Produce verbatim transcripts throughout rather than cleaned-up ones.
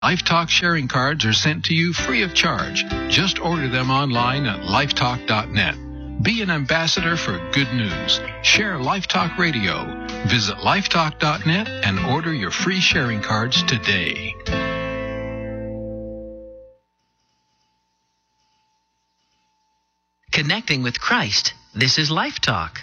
LifeTalk sharing cards are sent to you free of charge. Just order them online at lifetalk dot net. Be an ambassador for good news. Share LifeTalk Radio. Visit lifetalk dot net and order your free sharing cards today. Connecting with Christ. This is LifeTalk.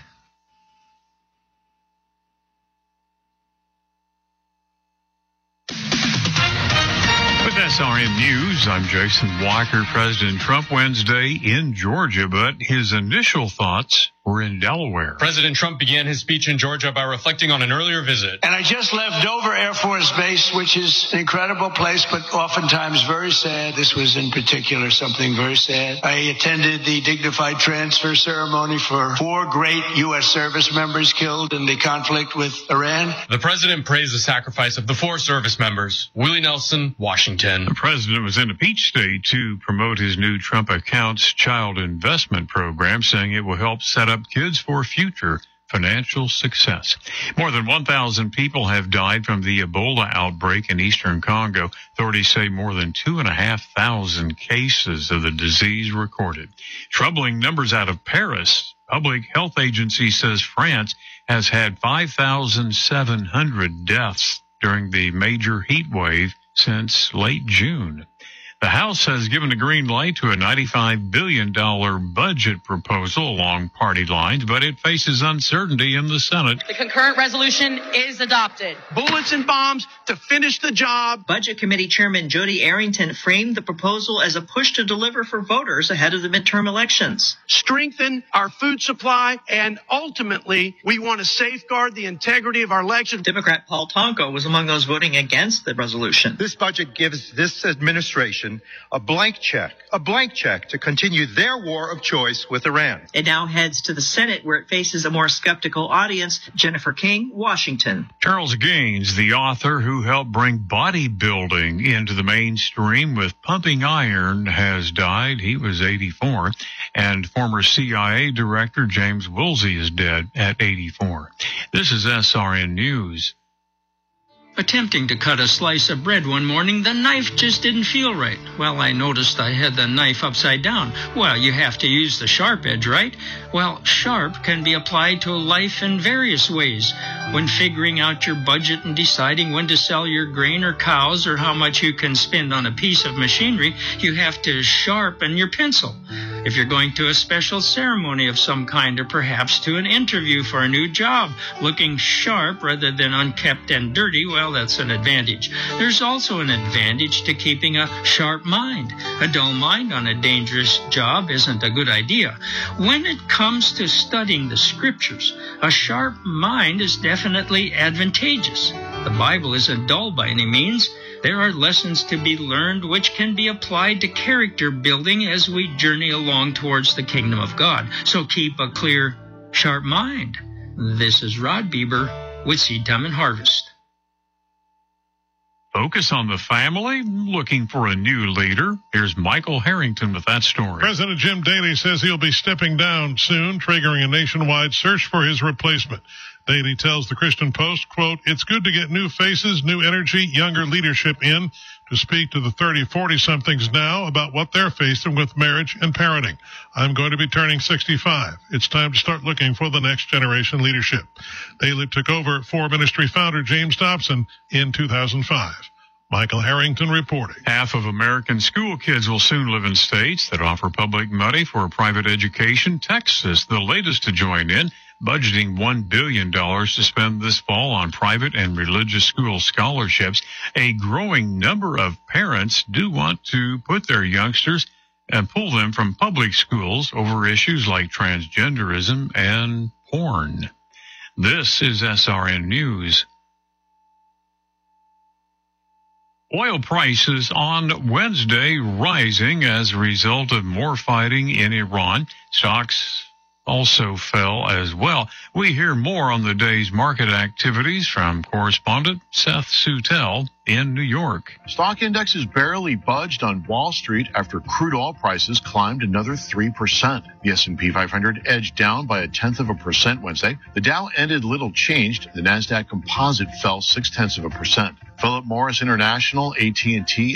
With S R N News, I'm Jason Walker. President Trump Wednesday in Georgia, but his initial thoughts were in Delaware. President Trump began his speech in Georgia by reflecting on an earlier visit. And I just left Dover Air Force Base, which is an incredible place, but oftentimes very sad. This was in particular something very sad. I attended the dignified transfer ceremony for four great U S service members killed in the conflict with Iran. The president praised the sacrifice of the four service members. Willie Nelson, Washington. The president was in a Peach State to promote his new Trump Accounts child investment program, saying it will help set up kids for future financial success. More than one thousand people have died from the Ebola outbreak in eastern Congo. Authorities say more than two thousand five hundred cases of the disease recorded. Troubling numbers out of Paris. Public Health Agency says France has had five thousand seven hundred deaths during the major heat wave since late June. The House has given a green light to a ninety-five billion dollars budget proposal along party lines, but it faces uncertainty in the Senate. The concurrent resolution is adopted. Bullets and bombs to finish the job. Budget Committee Chairman Jody Arrington framed the proposal as a push to deliver for voters ahead of the midterm elections. Strengthen our food supply, and ultimately, we want to safeguard the integrity of our elections. Democrat Paul Tonko was among those voting against the resolution. This budget gives this administration a blank check, a blank check to continue their war of choice with Iran. It now heads to the Senate, where it faces a more skeptical audience. Jennifer King, Washington. Charles Gaines, the author who helped bring bodybuilding into the mainstream with Pumping Iron, has died. He was eighty-four. And former C I A Director James Woolsey is dead at eighty-four. This is S R N News. Attempting to cut a slice of bread one morning, the knife just didn't feel right. Well, I noticed I had the knife upside down. Well, you have to use the sharp edge, right? Well, sharp can be applied to life in various ways. When figuring out your budget and deciding when to sell your grain or cows or how much you can spend on a piece of machinery, you have to sharpen your pencil. If you're going to a special ceremony of some kind, or perhaps to an interview for a new job, looking sharp rather than unkempt and dirty, well, that's an advantage. There's also an advantage to keeping a sharp mind. A dull mind on a dangerous job isn't a good idea. When it comes to studying the scriptures, a sharp mind is definitely advantageous. The Bible isn't dull by any means. There are lessons to be learned which can be applied to character building as we journey along towards the kingdom of God. So keep a clear, sharp mind. This is Rod Bieber with Seed Time and Harvest. Focus on the family, looking for a new leader. Here's Michael Harrington with that story. President Jim Daley says he'll be stepping down soon, triggering a nationwide search for his replacement. Daley tells the Christian Post, quote, "It's good to get new faces, new energy, younger leadership in to speak to the thirty, forty-somethings now about what they're facing with marriage and parenting. I'm going to be turning sixty-five. It's time to start looking for the next generation leadership." Daley took over for ministry founder James Dobson in two thousand five. Michael Harrington reporting. Half of American school kids will soon live in states that offer public money for private education. Texas, the latest to join in, budgeting one billion dollars to spend this fall on private and religious school scholarships. A growing number of parents do want to put their youngsters and pull them from public schools over issues like transgenderism and porn. This is S R N News. Oil prices on Wednesday rising as a result of more fighting in Iran. Stocks also fell as well. We hear more on the day's market activities from correspondent Seth Sutel in New York. Stock indexes barely budged on Wall Street after crude oil prices climbed another three percent. The S and P five hundred edged down by a tenth of a percent Wednesday. The Dow ended little changed. The Nasdaq Composite fell six tenths of a percent. Philip Morris International, A T and T,